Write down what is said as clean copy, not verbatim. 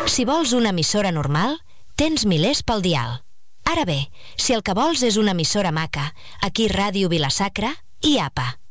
Si vols una emissora normal, tens milers pel dial. Ara bé, si el que vols és una emissora maca, aquí Ràdio Vila-sacra i APA.